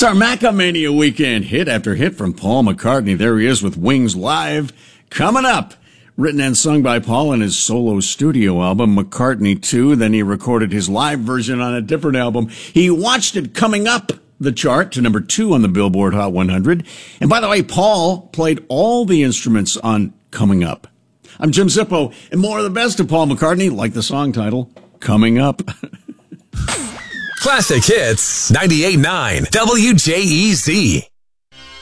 our Macamania weekend. Hit after hit from Paul McCartney. There he is with Wings Live. Coming up. Written and sung by Paul in his solo studio album, McCartney 2. Then he recorded his live version on a different album. He watched it coming up the chart to number 2 on the Billboard Hot 100. And by the way, Paul played all the instruments on Coming Up. I'm Jim Zippo, and more of the best of Paul McCartney, like the song title, Coming Up. Classic Hits 98.9 WJEZ.